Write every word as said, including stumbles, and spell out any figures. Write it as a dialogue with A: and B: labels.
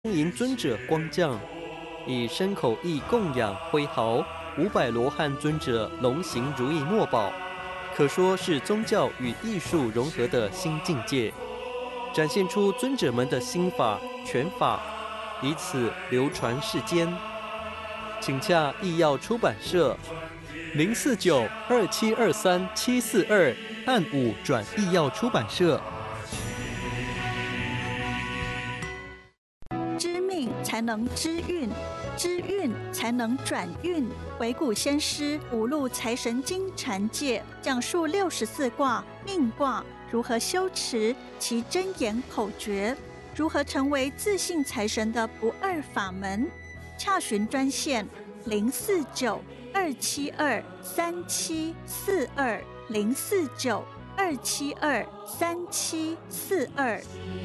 A: 迎尊者光降，以身口意供养挥毫五百罗汉尊者龙行如意墨宝，可说是宗教与艺术融合的新境界，展现出尊者们的心法拳法，以此流传世间。请洽艺药出版社零四九二七二三七四二和五转艺药出版社。
B: 才能知运，知运才能转运。回顾先师五路财神经禅戒，讲述六十四卦命卦如何修持其真言口诀，如何成为自信财神的不二法门。洽询专线零四九二七二三七四二零四九二七二三七四二。